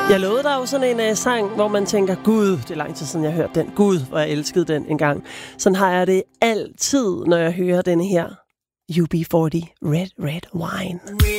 Jeg lovede dig jo sådan en sang, hvor man tænker, Gud, det er lang tid siden, jeg har hørt den. Gud, hvor jeg elskede den engang. Sådan har jeg det altid, når jeg hører denne her UB40 Red Red Wine.